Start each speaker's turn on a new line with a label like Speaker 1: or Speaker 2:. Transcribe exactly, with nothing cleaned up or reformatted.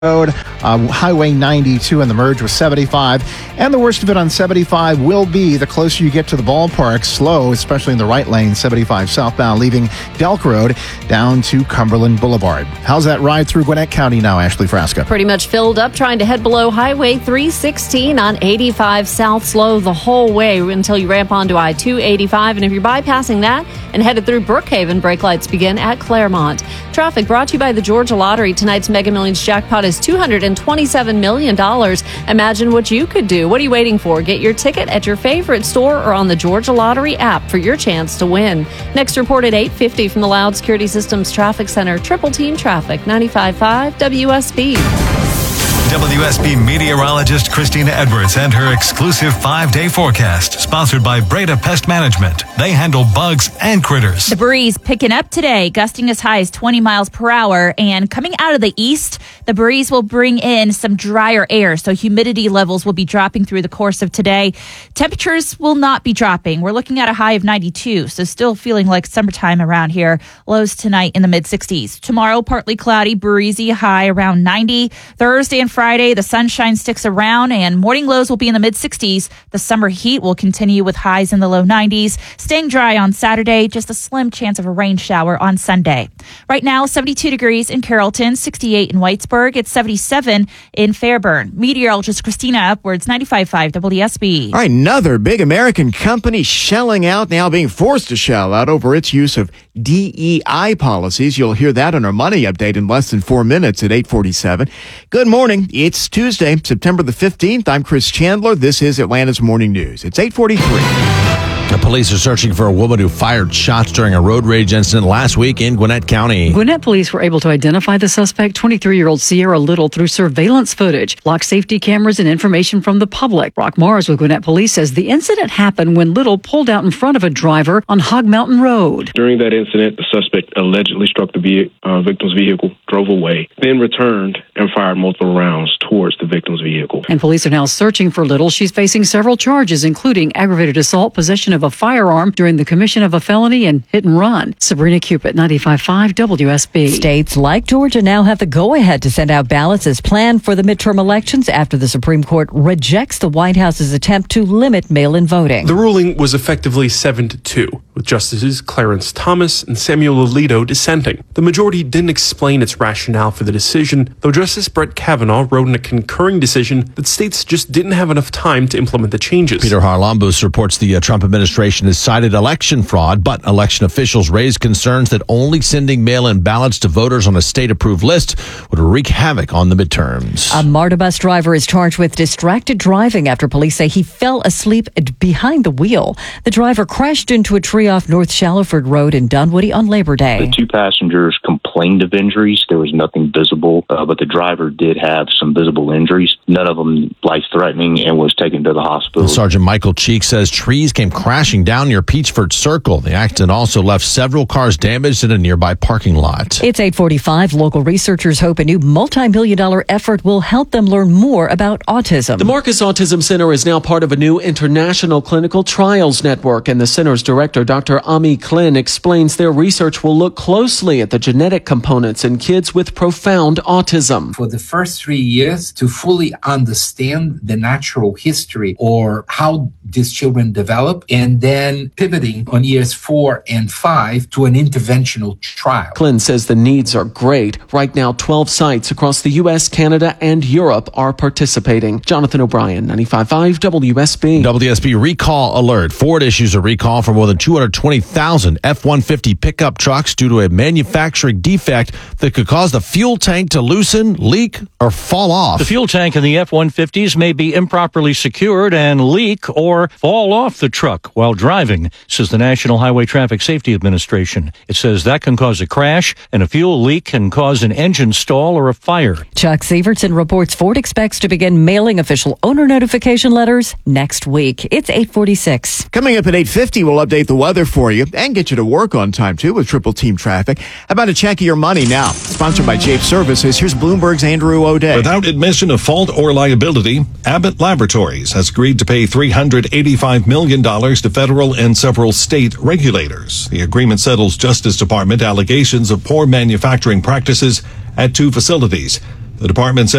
Speaker 1: Road, uh, Highway ninety-two, and the merge with seventy-five. And the worst of it on seventy-five will be the closer you get to the ballpark. Slow, especially in the right lane, seventy-five southbound, leaving Delk Road down to Cumberland Boulevard. How's that ride through Gwinnett County now, Ashley Frasca?
Speaker 2: Pretty much filled up, trying to head below Highway three sixteen on eighty-five south, slow the whole way until you ramp onto I two eighty-five. And if you're bypassing that and headed through Brookhaven, brake lights begin at Claremont. Traffic brought to you by the Georgia Lottery. Tonight's Mega Millions jackpot is two hundred twenty-seven million dollars. Imagine what you could do. What are you waiting for? Get your ticket at your favorite store or on the Georgia Lottery app for your chance to win. Next report at eight fifty from the Loud Security Systems Traffic Center. Triple Team Traffic, ninety-five point five W S B.
Speaker 3: W S B meteorologist Christina Edwards and her exclusive five-day forecast, sponsored by Breda Pest Management. They handle bugs and critters.
Speaker 4: The breeze picking up today, gusting as high as twenty miles per hour, and coming out of the east, the breeze will bring in some drier air, so humidity levels will be dropping through the course of today. Temperatures will not be dropping. We're looking at a high of ninety-two, so still feeling like summertime around here. Lows tonight in the mid-sixties. Tomorrow, partly cloudy, breezy, high around ninety. Thursday and Friday, the sunshine sticks around and morning lows will be in the mid-sixties. The summer heat will continue with highs in the low nineties. Staying dry on Saturday, just a slim chance of a rain shower on Sunday. Right now, seventy-two degrees in Carrollton, sixty-eight in Whitesburg. It's seventy-seven in Fairburn. Meteorologist Christina Upwards, ninety-five point five W S B.
Speaker 5: All right, another big American company shelling out, now being forced to shell out over its use of D E I policies. You'll hear that on our money update in less than four minutes at eight forty-seven. Good morning. It's Tuesday, September the fifteenth. I'm Chris Chandler. This is Atlanta's Morning News. It's eight forty-three.
Speaker 6: The police are searching for a woman who fired shots during a road rage incident last week in Gwinnett County.
Speaker 7: Gwinnett police were able to identify the suspect, twenty-three-year-old Sierra Little, through surveillance footage, lock safety cameras, and information from the public. Brock Mars with Gwinnett Police says the incident happened when Little pulled out in front of a driver on Hog Mountain Road.
Speaker 8: During that incident, the suspect allegedly struck the ve- uh, victim's vehicle, drove away, then returned and fired multiple rounds towards the victim's vehicle.
Speaker 7: And police are now searching for Little. She's facing several charges, including aggravated assault, possession of a firearm during the commission of a felony, and hit and run. Sabrina Cupid, ninety-five point five W S B.
Speaker 9: States like Georgia now have the go-ahead to send out ballots as planned for the midterm elections after the Supreme Court rejects the White House's attempt to limit mail-in voting.
Speaker 10: The ruling was effectively seven to two, with Justices Clarence Thomas and Samuel Alito dissenting. The majority didn't explain its rationale for the decision, though Justice Brett Kavanaugh wrote in a concurring decision that states just didn't have enough time to implement the changes.
Speaker 6: Peter Harlambous reports the uh, Trump administration has cited election fraud, but election officials raised concerns that only sending mail-in ballots to voters on a state-approved list would wreak havoc on the midterms.
Speaker 9: A MARTA bus driver is charged with distracted driving after police say he fell asleep behind the wheel. The driver crashed into a tree off North Shallowford Road in Dunwoody on Labor Day.
Speaker 11: The two passengers complained of injuries. There was nothing visible, uh, but the driver did have some visible injuries. None of them life-threatening, and was taken to the hospital.
Speaker 6: Sergeant Michael Cheek says trees came crashing down near Peachford Circle. The accident also left several cars damaged in a nearby parking lot.
Speaker 9: It's eight forty-five. Local researchers hope a new multi-million dollar effort will help them learn more about autism.
Speaker 12: The Marcus Autism Center is now part of a new international clinical trials network, and the center's director, Doctor Ami Klin, explains their research will look closely at the genetic components in kids with profound autism.
Speaker 13: For the first three years, to fully understand the natural history or how these children develop, and then pivoting on years four and five to an interventional trial.
Speaker 12: Klin says the needs are great. Right now, twelve sites across the U S, Canada, and Europe are participating. Jonathan O'Brien, ninety-five point five W S B.
Speaker 6: W S B recall alert. Ford issues a recall for more than two hundred twenty thousand F one fifty pickup trucks due to a manufacturing defect that could cause the fuel tank to loosen, leak, or fall off.
Speaker 14: The fuel tank in the F one fifties may be improperly secured and leak or fall off the truck while driving, says the National Highway Traffic Safety Administration. It says that can cause a crash, and a fuel leak can cause an engine stall or a fire.
Speaker 9: Chuck Severson reports Ford expects to begin mailing official owner notification letters next week. It's eight forty-six.
Speaker 5: Coming up at eight fifty, we'll update the weather for you and get you to work on time, too, with Triple Team Traffic. How about a check of your money now? Sponsored by Jape Services. Here's Bloomberg's Andrew O'Day.
Speaker 3: Without admission of fault or liability, Abbott Laboratories has agreed to pay three hundred eighty-five million dollars to federal and several state regulators. The agreement settles Justice Department allegations of poor manufacturing practices at two facilities.
Speaker 15: The department says